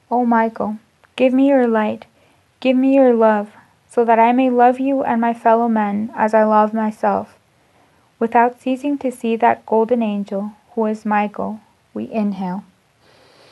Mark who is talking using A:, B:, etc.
A: O Michael, give me your light, give me your love, so that I may love you and my fellow men as I love myself. Without ceasing to see that golden angel, who is Michael, we inhale.